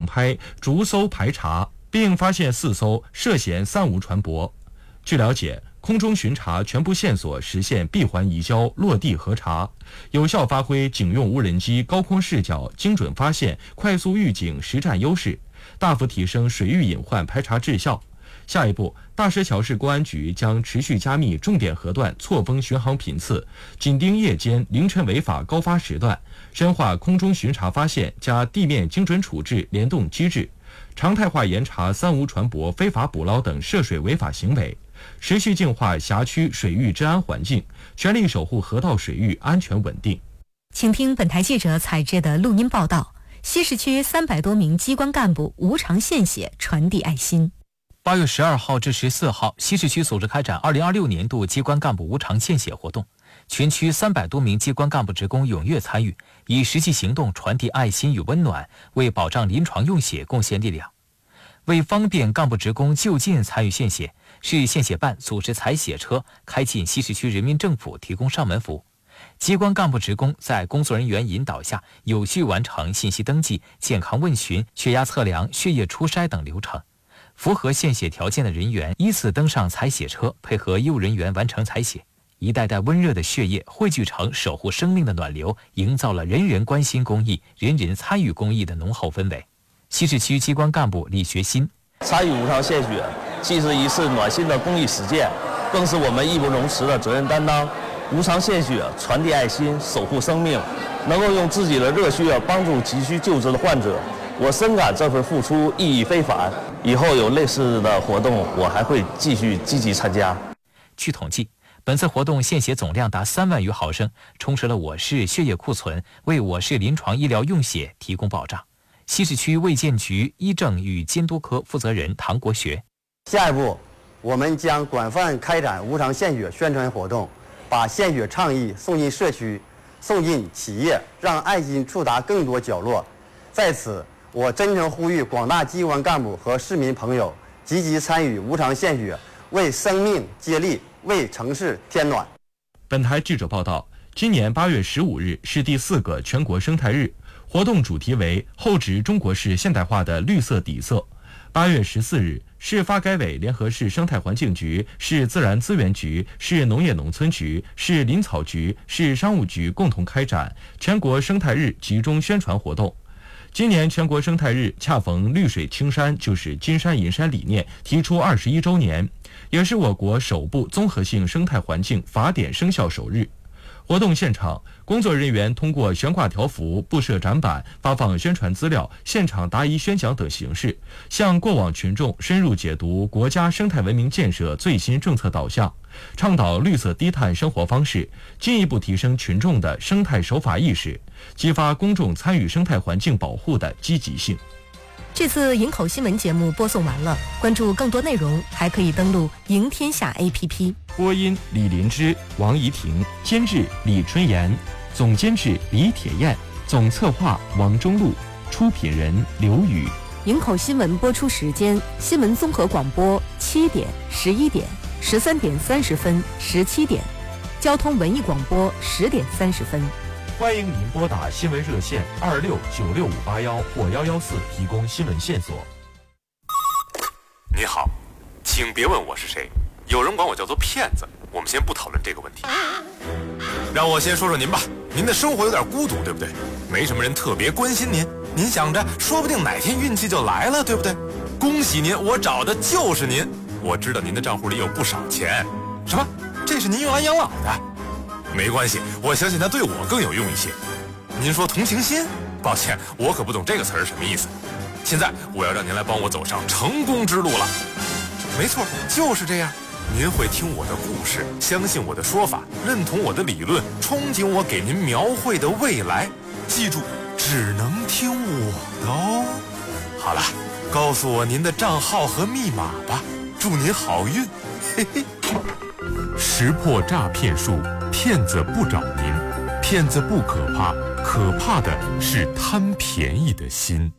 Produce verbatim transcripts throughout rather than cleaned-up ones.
拍，逐艘排查，并发现四艘涉嫌暂无船舶。据了解，空中巡查全部线索实现闭环移交、落地核查，有效发挥警用无人机高空视角精准发现、快速预警实战优势，大幅提升水域隐患排查质效。下一步，大石桥市公安局将持续加密重点河段错峰巡航频次，紧盯夜间、凌晨违法高发时段，深化空中巡查发现加地面精准处置联动机制，常态化严查三无船舶非法捕捞等涉水违法行为，持续净化辖区水域治安环境，全力守护河道水域安全稳定。 请听本台记者采制的录音报道：西市区三百多名机关干部无偿献血，传递爱心。 八月十二号至十四号，西市区组织开展二零二六年度机关干部无偿献血活动，全区三百多名机关干部职工踊跃参与，以实际行动传递爱心与温暖，为保障临床用血贡献力量。为方便干部职工就近参与献血，市献血办组织采血车开进西市区人民政府，提供上门服务。机关干部职工在工作人员引导下，有序完成信息登记、健康问询、血压测量、血液初筛等流程。符合献血条件的人员依次登上采血车，配合医务人员完成采血。一袋袋温热的血液汇聚成守护生命的暖流，营造了人人关心公益、人人参与公益的浓厚氛围。西市区机关干部李学新： 参与无偿献血，既是一次暖心的公益实践，更是我们义不容辞的责任担当。无偿献血，传递爱心，守护生命，能够用自己的热血帮助急需救治的患者。我深感这份付出意义非凡，以后有类似的活动，我还会继续积极参加。 据统计，本次活动献血总量达三万余毫升，充实了我市血液库存，为我市临床医疗用血提供保障。西市区卫健局医政与监督科负责人唐国学： 下一步，我们将广泛开展无偿献血宣传活动，把献血倡议送进社区，送进企业，让爱心触达更多角落。在此，我真诚呼吁广大机关干部和市民朋友积极参与无偿献血，为生命接力，为城市添暖。 本台记者报道，今年八月十五日是第四个全国生态日，活动主题为厚植中国式现代化的绿色底色。八月十四日，市发改委联合市生态环境局、市自然资源局、市农业农村局、市林草局、市商务局共同开展全国生态日集中宣传活动。今年全国生态日恰逢绿水青山就是金山银山理念提出二十一周年，也是我国首部综合性生态环境法典生效首日。活动现场，工作人员通过悬挂条幅、布设展板、发放宣传资料、现场答疑宣讲等形式，向过往群众深入解读国家生态文明建设最新政策导向，倡导绿色低碳生活方式，进一步提升群众的生态守法意识，激发公众参与生态环境保护的积极性。 这次营口新闻节目播送完了，关注更多内容还可以登录赢天下 A P P。 播音李林芝、王怡婷，监制李春妍，总监制李铁燕，总策划王中路，出品人刘宇。 营口新闻播出时间：新闻综合广播七点、十一点、十三点三十分、十七点；交通文艺广播十点三十分。 欢迎您拨打新闻热线二六九六五八幺或幺幺四提供新闻线索。 你好，请别问我是谁，有人管我叫做骗子，我们先不讨论这个问题。让我先说说您吧，您的生活有点孤独，对不对？没什么人特别关心您，您想着说不定哪天运气就来了，对不对？恭喜您，我找的就是您。我知道您的账户里有不少钱。什么？这是您用来养老的？没关系，我相信它对我更有用一些。您说同情心？抱歉，我可不懂这个词儿什么意思。现在我要让您来帮我走上成功之路了。没错，就是这样。您会听我的故事，相信我的说法，认同我的理论，憧憬我给您描绘的未来。记住，只能听我的哦。好了，告诉我您的账号和密码吧。祝您好运，嘿嘿。识破诈骗术，骗子不找您，骗子不可怕，可怕的是贪便宜的心。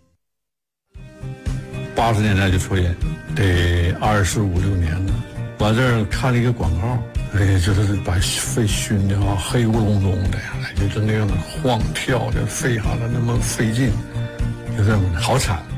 八十年代就抽烟，得二十五六年了。我这儿看了一个广告，哎，就是把肺熏的啊，黑咕隆咚的，就是那样的晃跳的，肺哈的那么费劲，就这么好惨。